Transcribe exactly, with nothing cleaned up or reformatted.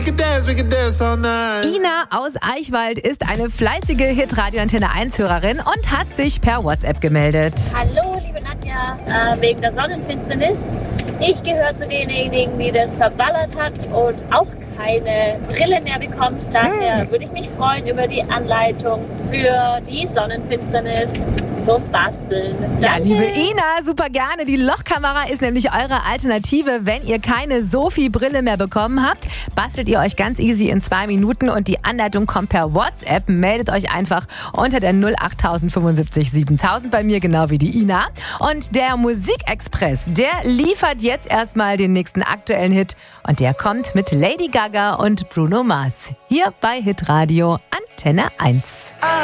Ina aus Eichwald ist eine fleißige Hitradio-Antenne eins Hörerin und hat sich per WhatsApp gemeldet. Hallo, liebe Nadja, äh, wegen der Sonnenfinsternis. Ich gehöre zu denjenigen, die das verballert hat und auch keine Brille mehr bekommt. Daher hm. würde ich mich freuen über die Anleitung für die Sonnenfinsternis zum Basteln. Danke. Ja, liebe Ina, super gerne. Die Lochkamera ist nämlich eure Alternative. Wenn ihr keine Sophie-Brille mehr bekommen habt, bastelt ihr euch ganz easy in zwei Minuten und die Anleitung kommt per WhatsApp. Meldet euch einfach unter der null acht fünfundsiebzig siebentausend bei mir, genau wie die Ina. Und der Musikexpress, der liefert jetzt erstmal den nächsten aktuellen Hit. Und der kommt mit Lady Gaga und Bruno Mars. Hier bei Hitradio Antenne eins.